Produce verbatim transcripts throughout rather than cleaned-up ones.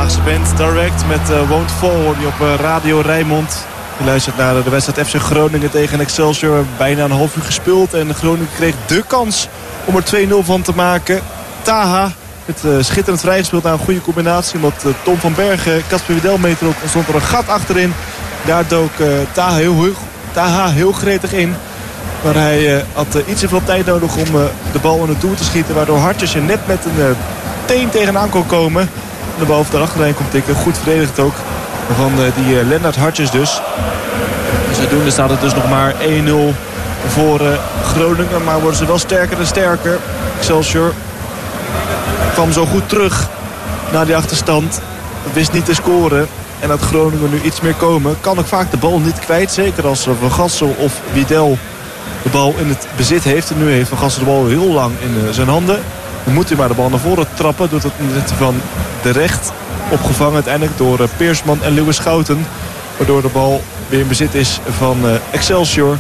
Haagse band Direct met uh, Won't Fall hoor je op uh, Radio Rijnmond. Je luistert naar de wedstrijd F C Groningen tegen Excelsior. Bijna een half uur gespeeld en Groningen kreeg de kans om er twee nul van te maken. Taha, het uh, schitterend vrijgespeeld na een goede combinatie. Omdat uh, Tom van Bergen, Casper Widel meetrok en stond er een gat achterin. Daar dook uh, Taha, heel, Taha heel gretig in. Maar hij uh, had uh, iets te veel tijd nodig om uh, de bal in het doel te schieten. Waardoor Hartjes er net met een uh, teen tegenaan kon komen. En de bal over de achterlijn komt tikken. Goed verdedigd ook. Van uh, die uh, Lennart Hartjes dus. Zodoende staat het dus nog maar één nul voor uh, Groningen. Maar worden ze wel sterker en sterker. Excelsior kwam zo goed terug na die achterstand. Wist niet te scoren. En dat Groningen nu iets meer komen. Kan ook vaak de bal niet kwijt. Zeker als Van Gassel of Widel de bal in het bezit heeft. En nu heeft Van Gassel de bal heel lang in uh, zijn handen. Dan moet hij maar de bal naar voren trappen. Doet het net van de recht. Opgevangen uiteindelijk door uh, Peersman en Lewis Schouten. Waardoor de bal weer in bezit is van uh, Excelsior.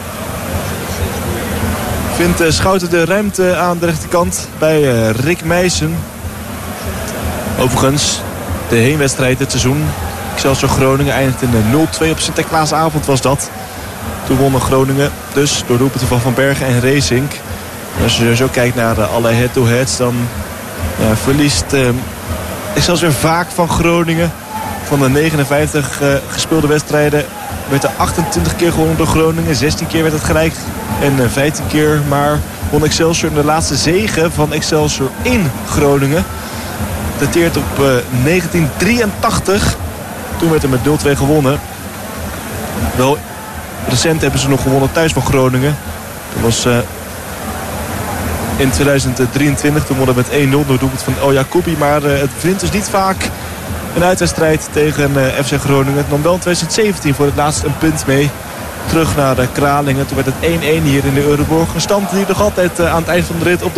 Vindt uh, Schouten de ruimte aan de rechterkant bij uh, Rick Meijsen. Overigens, de heenwedstrijd dit seizoen. Excelsior Groningen eindigt in de nul twee op Sinterklaasavond was dat. Toen wonnen Groningen dus door doelpunten van Van Bergen en Racing. Als je zo kijkt naar uh, alle head-to-heads, dan uh, verliest uh, Excelsior vaak van Groningen. Van de negenenvijftig uh, gespeelde wedstrijden werd er achtentwintig keer gewonnen door Groningen. zestien keer werd het gelijk en uh, vijftien keer maar won Excelsior. In de laatste zege van Excelsior in Groningen dateert op uh, negentien drieëntachtig. Toen werd er met nul twee gewonnen. Wel, recent hebben ze nog gewonnen thuis van Groningen. Dat was uh, in tweeduizend drieëntwintig. Toen wonnen we met één nul door doelpunt van El Jacoubi. Maar uh, het wint dus niet vaak een uitwedstrijd tegen uh, F C Groningen. Het nam wel in tweeduizend zeventien voor het laatst een punt mee. Terug naar uh, Kralingen. Toen werd het één één hier in de Euroborg. Een stand die nog altijd uh, aan het eind van de rit op de